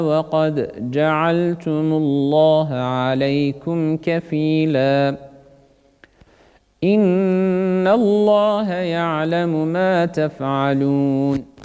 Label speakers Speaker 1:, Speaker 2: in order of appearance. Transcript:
Speaker 1: وقد جعلتم الله عليكم كفيلا إن الله يعلم ما تفعلون